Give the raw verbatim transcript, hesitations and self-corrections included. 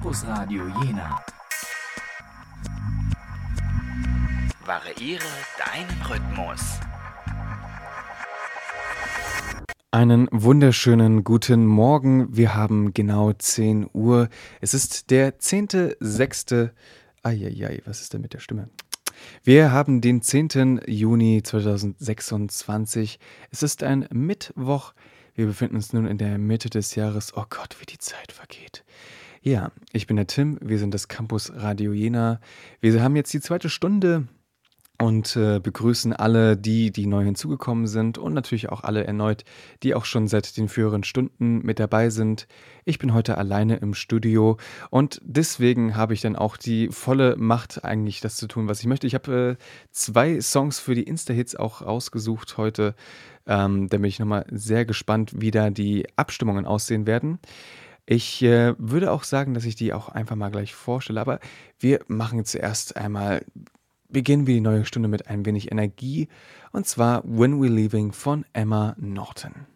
Campus Radio Jena. Variiere deinen Rhythmus. Einen wunderschönen guten Morgen. Wir haben genau zehn Uhr. Es ist der zehnte sechste Eieiei, was ist denn mit der Stimme? Wir haben den zehnten Juni zweitausendsechsundzwanzig. Es ist ein Mittwoch. Wir befinden uns nun in der Mitte des Jahres. Oh Gott, wie die Zeit vergeht. Ja, ich bin der Tim. Wir sind das Campus Radio Jena. Wir haben jetzt die zweite Stunde und äh, begrüßen alle die, die neu hinzugekommen sind und natürlich auch alle erneut, die auch schon seit den früheren Stunden mit dabei sind. Ich bin heute alleine im Studio und deswegen habe ich dann auch die volle Macht, eigentlich das zu tun, was ich möchte. Ich habe äh, zwei Songs für die Insta-Hits auch ausgesucht heute. Ähm, da bin ich nochmal sehr gespannt, wie da die Abstimmungen aussehen werden. Ich äh, würde auch sagen, dass ich die auch einfach mal gleich vorstelle, aber wir machen zuerst einmal, beginnen wir die neue Stunde mit ein wenig Energie, und zwar When We're Leaving von Emma Norton.